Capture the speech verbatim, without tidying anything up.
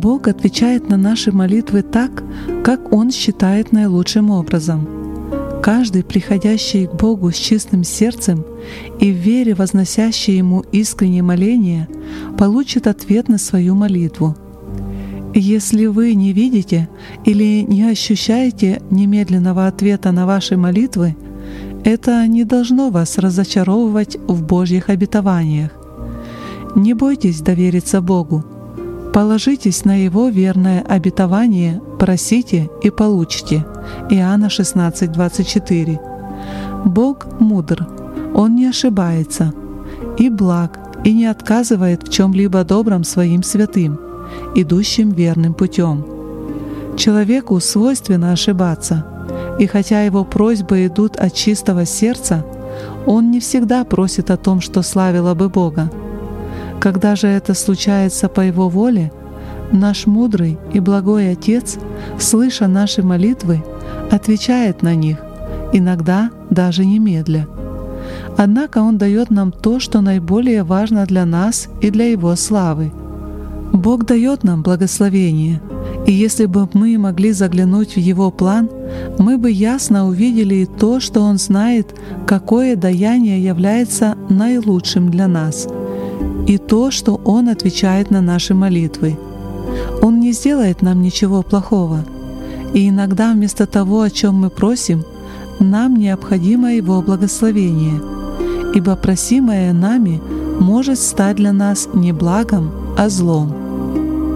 Бог отвечает на наши молитвы так, как Он считает наилучшим образом. Каждый, приходящий к Богу с чистым сердцем и в вере возносящий Ему искреннее моление, получит ответ на свою молитву. Если вы не видите или не ощущаете немедленного ответа на ваши молитвы, это не должно вас разочаровывать в Божьих обетованиях. Не бойтесь довериться Богу. Положитесь на Его верное обетование, просите и получите. Иоанна шестнадцать двадцать четыре. Бог мудр, Он не ошибается, и благ, и не отказывает в чем-либо добром своим святым, идущим верным путем. Человеку свойственно ошибаться, и хотя его просьбы идут от чистого сердца, он не всегда просит о том, что славило бы Бога. Когда же это случается по Его воле, наш мудрый и благой Отец, слыша наши молитвы, отвечает на них, иногда даже немедля. Однако Он дает нам то, что наиболее важно для нас и для Его славы. Бог дает нам благословение, и если бы мы могли заглянуть в Его план, мы бы ясно увидели и то, что Он знает, какое даяние является наилучшим для нас, и то, что Он отвечает на наши молитвы. Он не сделает нам ничего плохого, и иногда вместо того, о чем мы просим, нам необходимо Его благословение, ибо просимое нами может стать для нас не благом, а злом.